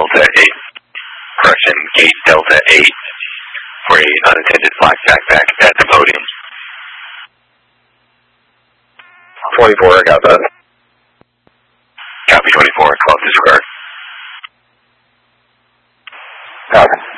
Delta 8. Correction, gate Delta 8 for a unattended black backpack at the podium. 24, I got that. Copy 24, 12 disregard. Copy.